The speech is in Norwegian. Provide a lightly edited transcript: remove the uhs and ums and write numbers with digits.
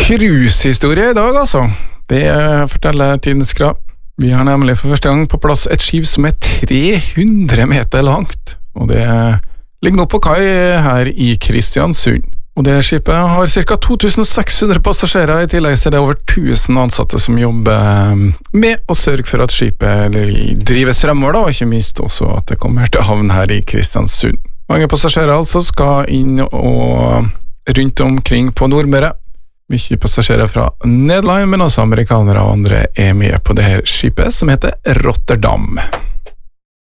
cruisehistorie I dag, altså. Det forteller Tidens Krav. Vi har nemlig for første gang på plass et skip som 300 meter langt, og det ligger nå på kai her I Kristiansund. Og det skipet har ca. 2600 passasjerer, I tillegg så det over 1000 ansatte som jobber med å sørge for at skipet drives fremover, og ikke minst også at det kommer til havn her I Kristiansund. Mange passasjerer altså skal inn og rundt omkring på Nordmøre. Mye passasjerer fra Nederland, men også amerikanere og andre med på det her skipet som heter Rotterdam.